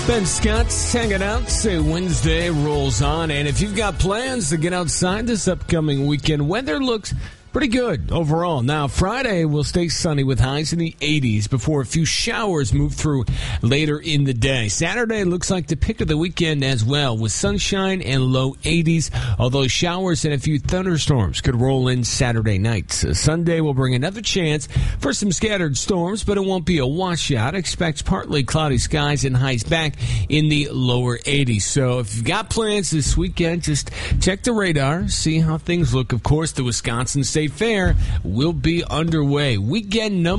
Ben Scott's hanging out. Say Wednesday rolls on, and if you've got plans to get outside this upcoming weekend, weather looks pretty good overall. Now, Friday will stay sunny with highs in the 80s before a few showers move through later in the day. Saturday looks like the pick of the weekend as well, with sunshine and low 80s, although showers and a few thunderstorms could roll in Saturday night. Sunday will bring another chance for some scattered storms, but it won't be a washout. Expect partly cloudy skies and highs back in the lower 80s. So if you've got plans this weekend, just check the radar, see how things look. Of course, the Wisconsin State Fair will be underway. Weekend number